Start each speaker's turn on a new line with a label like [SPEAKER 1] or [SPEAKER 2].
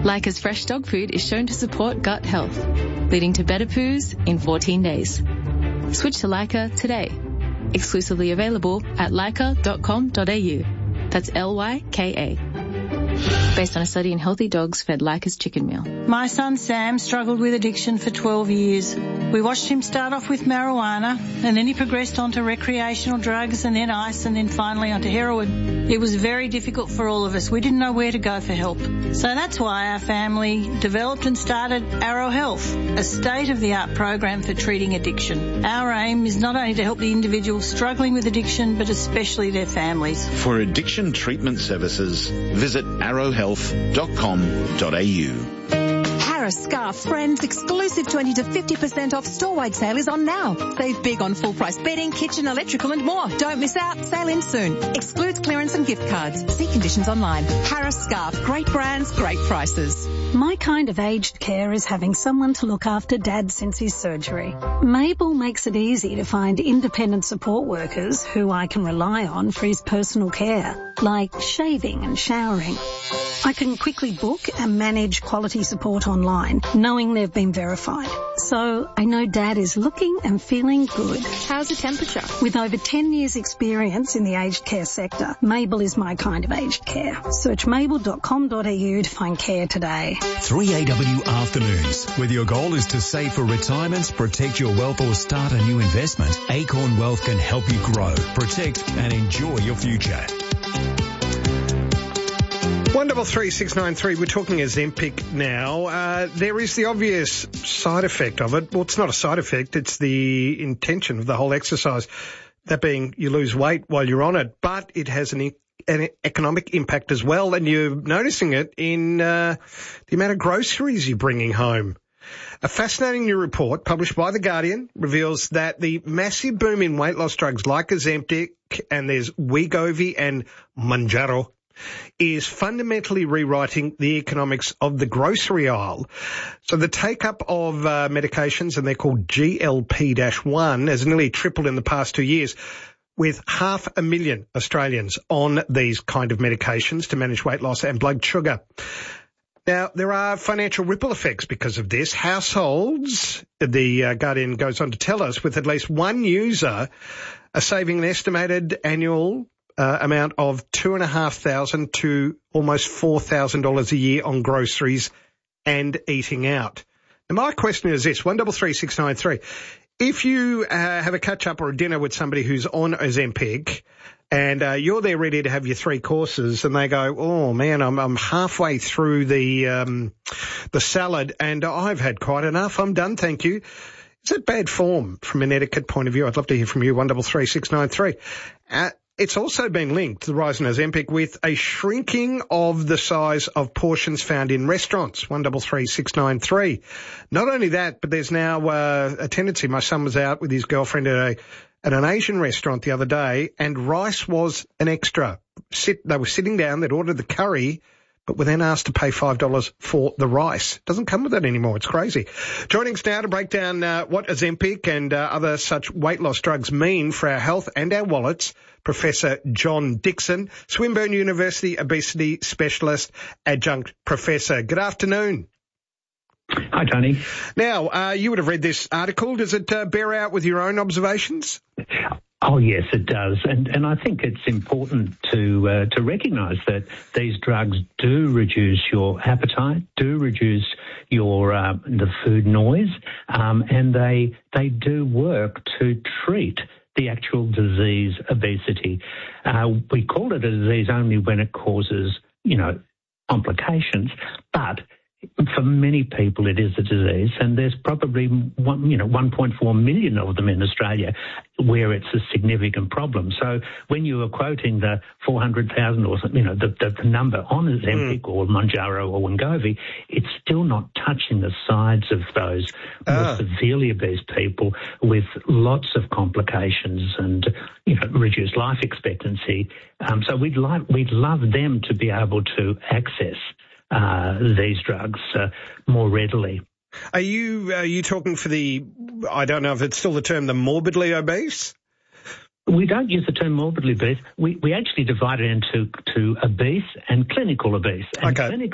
[SPEAKER 1] Leica's fresh dog food is shown to support gut health, leading to better poos in 14 days. Switch to Leica today. Exclusively available at leica.com.au. That's Lyka. Based on a study in healthy dogs fed Leica's chicken meal.
[SPEAKER 2] My son Sam struggled with addiction for 12 years. We watched him start off with marijuana, and then he progressed onto recreational drugs, and then ice, and then finally onto heroin. It was very difficult for all of us. We didn't know where to go for help. So that's why our family developed and started Arrow Health, a state-of-the-art program for treating addiction. Our aim is not only to help the individuals struggling with addiction, but especially their families.
[SPEAKER 3] For addiction treatment services, visit arrowhealth.com.au.
[SPEAKER 4] Harris Scarf Friends exclusive 20 to 50% off store-wide sale is on now. Save big on full-price bedding, kitchen, electrical and more. Don't miss out. Sale ends soon. Excludes clearance and gift cards. See conditions online. Harris Scarf. Great brands, great prices.
[SPEAKER 5] My kind of aged care is having someone to look after Dad since his surgery. Mabel makes it easy to find independent support workers who I can rely on for his personal care, like shaving and showering. I can quickly book and manage quality support online, knowing they've been verified. So I know Dad is looking and feeling good.
[SPEAKER 4] How's the temperature?
[SPEAKER 5] With over 10 years experience in the aged care sector, Mabel is my kind of aged care. Search mabel.com.au to find care today.
[SPEAKER 6] 3AW Afternoons. Whether your goal is to save for retirement, protect your wealth or start a new investment, Acorn Wealth can help you grow, protect and enjoy your future.
[SPEAKER 7] 133693, we're talking Ozempic now. There is the obvious side effect of it. Well, it's not a side effect, it's the intention of the whole exercise, that being you lose weight while you're on it, but it has an economic impact as well, and you're noticing it in the amount of groceries you're bringing home. A fascinating new report published by The Guardian reveals that the massive boom in weight loss drugs like Ozempic, and there's Wegovy and Mounjaro, is fundamentally rewriting the economics of the grocery aisle. So the take-up of medications, and they're called GLP-1, has nearly tripled in the past 2 years, with 500,000 Australians on these kind of medications to manage weight loss and blood sugar. Now, there are financial ripple effects because of this. Households, the Guardian goes on to tell us, with at least one user, are saving an estimated annual amount of $2,500 to almost $4,000 a year on groceries and eating out. Now, my question is this, 133693. If you have a catch-up or a dinner with somebody who's on Ozempic and you're there ready to have your 3 courses and they go, oh, man, I'm halfway through the salad and I've had quite enough. I'm done, thank you. Is that bad form from an etiquette point of view? I'd love to hear from you, 133693. It's also been linked to the rise in Ozempic with a shrinking of the size of portions found in restaurants, 133693. Not only that, but there's now a tendency. My son was out with his girlfriend at an Asian restaurant the other day, and rice was an extra. They were sitting down, they'd ordered the curry, but were then asked to pay $5 for the rice. Doesn't come with that anymore. It's crazy. Joining us now to break down what Ozempic and other such weight loss drugs mean for our health and our wallets, Professor John Dixon, Swinburne University obesity specialist, adjunct professor. Good afternoon.
[SPEAKER 8] Hi, Tony.
[SPEAKER 7] Now, you would have read this article. Does it bear out with your own observations?
[SPEAKER 8] Oh, yes, it does. And I think it's important to recognise that these drugs do reduce your appetite, do reduce your the food noise, and they do work to treat the actual disease obesity. We call it a disease only when it causes, complications, but for many people it is a disease, and there's probably 1.4 million of them in Australia where it's a significant problem. So when you were quoting the 400,000 or something, the number on Ozempic or Mounjaro or Wegovy, it's still not touching the sides of those more severely obese people with lots of complications and reduced life expectancy. So we'd love them to be able to access these drugs more readily.
[SPEAKER 7] Are you talking for I don't know if it's still the term, the morbidly obese?
[SPEAKER 8] We don't use the term morbidly obese. We actually divide it into obese and clinical obese. And clinical